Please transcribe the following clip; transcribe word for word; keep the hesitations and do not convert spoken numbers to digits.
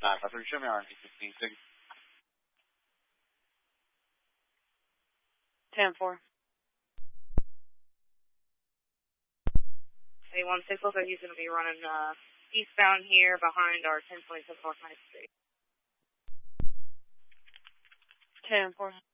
nine five three, show me R and D fifteen six. ten four. eight one six, looks like he's going to be running uh, eastbound here behind our ten twenty-seven North ninth Street. ten four.